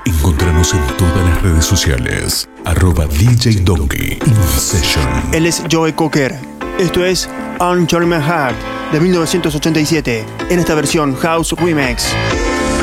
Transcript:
Encontranos en todas las redes sociales. @DJ Donkey In Session. Él es Joe Cocker. Esto es On Your My Heart de 1987 en esta versión House Remix.